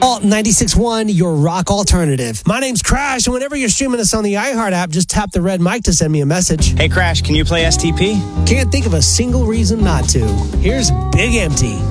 Alt 96.1, your rock alternative. My name's Crash, and whenever you're streaming us on the iHeart app, just tap the red mic to send me a message. Hey, Crash, can you play STP? Can't think of a single reason not to. Here's Big Empty.